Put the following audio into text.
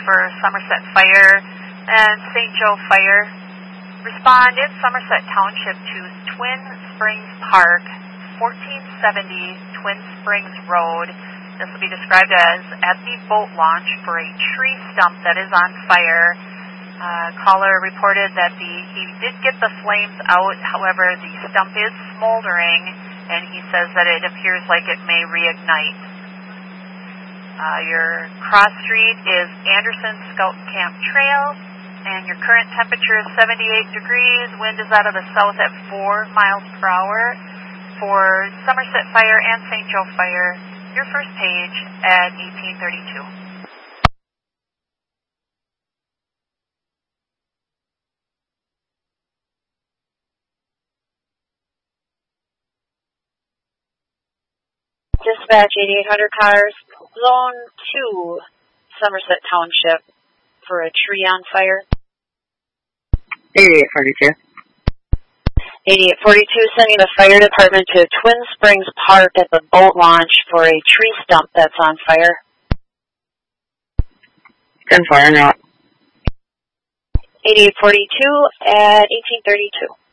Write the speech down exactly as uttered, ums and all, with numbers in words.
for Somerset Fire and Saint Joe Fire. Respond in Somerset Township to Twin Springs Park, fourteen seventy Twin Springs Road. This will be described as at the boat launch for a tree stump that is on fire. Uh, caller reported that the he did get the flames out, however, the stump is smoldering, and he says that it appears like it may reignite. Uh, your cross street is Anderson Scout Camp Trail, and your current temperature is seventy-eight degrees. Wind is out of the south at four miles per hour. For Somerset Fire and Saint Joe Fire, your first page at eighteen thirty-two. Dispatch eighty-eight hundred cars, Zone two, Somerset Township, for a tree on fire. eighty-eight forty-two. eighty-eight forty-two, sending the fire department to Twin Springs Park at the boat launch for a tree stump that's on fire. ten four, now. eighty-eight forty-two at eighteen thirty-two.